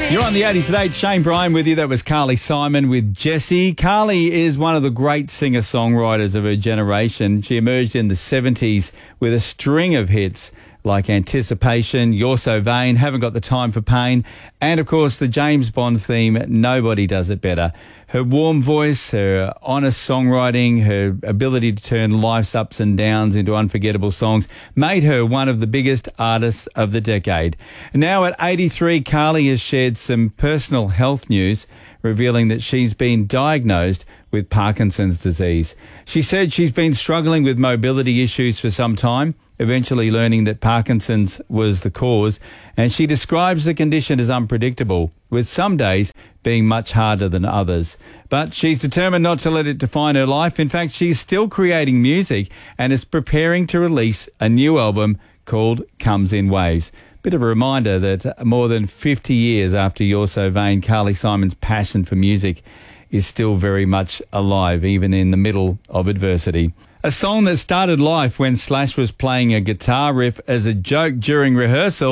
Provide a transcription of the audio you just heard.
You're on the 80s today. It's Shane Bryan with you. That was Carly Simon with Jessie. Carly is one of the great singer-songwriters of her generation. She emerged in the 70s with a string of hits like Anticipation, You're So Vain, Haven't Got the Time for Pain, and of course the James Bond theme, Nobody Does It Better. Her warm voice, her honest songwriting, her ability to turn life's ups and downs into unforgettable songs made her one of the biggest artists of the decade. Now at 83, Carly has shared some personal health news, revealing that she's been diagnosed with Parkinson's disease. She said she's been struggling with mobility issues for some time, eventually learning that Parkinson's was the cause, and she describes the condition as unpredictable, with some days being much harder than others. But she's determined not to let it define her life. In fact, she's still creating music and is preparing to release a new album called Comes in Waves. Bit of a reminder that more than 50 years after You're So Vain, Carly Simon's passion for music is still very much alive, even in the middle of adversity. A song that started life when Slash was playing a guitar riff as a joke during rehearsal